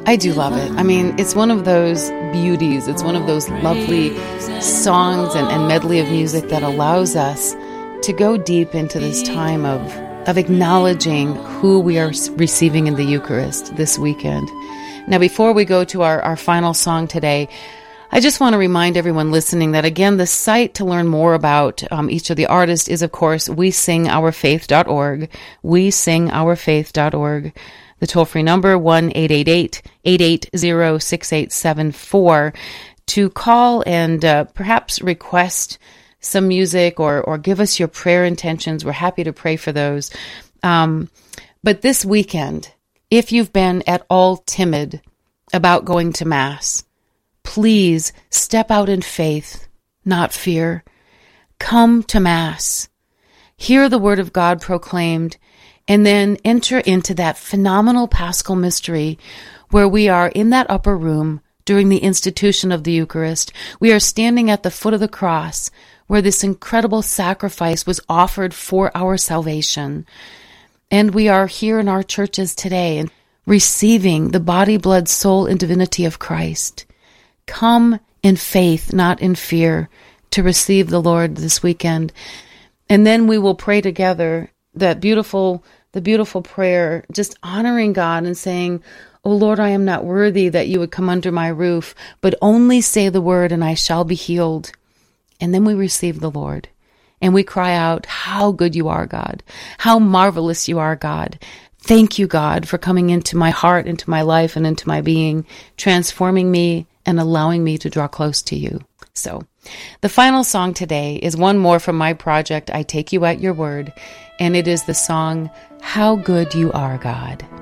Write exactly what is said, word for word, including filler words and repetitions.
I do love it. I mean, it's one of those beauties. It's one of those lovely songs and, and medley of music that allows us to go deep into this time of, of acknowledging who we are receiving in the Eucharist this weekend. Now, before we go to our, our final song today, I just want to remind everyone listening that, again, the site to learn more about um, each of the artists is, of course, we sing our faith dot org, we sing our faith dot org. The toll-free number, one eight eight eight, eight eight zero, six eight seven four, to call and uh, perhaps request some music or or give us your prayer intentions. We're happy to pray for those. Um, but this weekend, if you've been at all timid about going to Mass, please step out in faith, not fear. Come to Mass. Hear the Word of God proclaimed, and then enter into that phenomenal Paschal mystery where we are in that upper room during the institution of the Eucharist. We are standing at the foot of the cross where this incredible sacrifice was offered for our salvation. And we are here in our churches today and receiving the body, blood, soul, and divinity of Christ. Come in faith, not in fear, to receive the Lord this weekend. And then we will pray together that beautiful, the beautiful prayer, just honoring God and saying, "O Lord, I am not worthy that you would come under my roof, but only say the word and I shall be healed." And then we receive the Lord and we cry out, "How good you are, God. How marvelous you are, God. Thank you, God, for coming into my heart, into my life, and into my being, transforming me and allowing me to draw close to you." So the final song today is one more from my project, I Take You at Your Word, and it is the song, "How Good You Are, God."